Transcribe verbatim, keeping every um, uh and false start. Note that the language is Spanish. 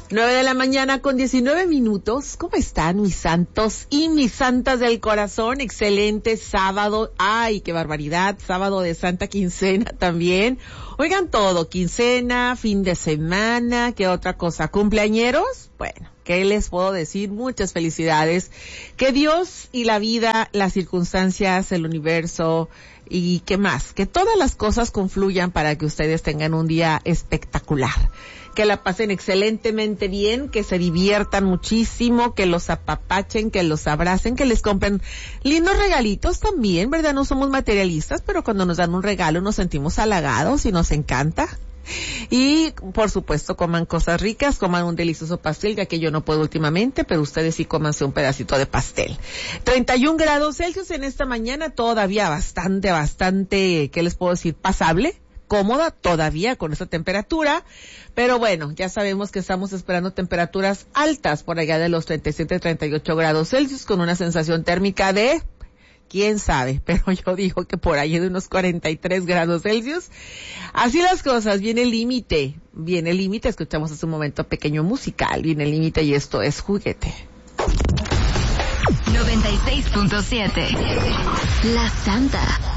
Nueve de la mañana con diecinueve minutos. ¿Cómo están mis santos y mis santas del corazón? Excelente sábado. Ay, qué barbaridad. Sábado de Santa Quincena también. Oigan todo, quincena, fin de semana, ¿qué otra cosa? ¿Cumpleañeros? Bueno, ¿qué les puedo decir? Muchas felicidades. Que Dios y la vida, las circunstancias, el universo y qué más, que todas las cosas confluyan para que ustedes tengan un día espectacular. Que la pasen excelentemente bien, que se diviertan muchísimo, que los apapachen, que los abracen, que les compren lindos regalitos también, ¿verdad? No somos materialistas, pero cuando nos dan un regalo nos sentimos halagados y nos encanta. Y, por supuesto, coman cosas ricas, coman un delicioso pastel, ya que yo no puedo últimamente, pero ustedes sí cómanse un pedacito de pastel. treinta y un grados Celsius en esta mañana, todavía bastante, bastante, ¿qué les puedo decir? Pasable. Cómoda todavía con esta temperatura, pero bueno, ya sabemos que estamos esperando temperaturas altas por allá de los treinta y siete, treinta y ocho grados Celsius con una sensación térmica de, quién sabe, pero yo digo que por ahí de unos cuarenta y tres grados Celsius. Así las cosas, viene el límite, viene el límite, escuchamos hace un momento pequeño musical, viene el límite y esto es Juguete. noventa y seis punto siete La Santa.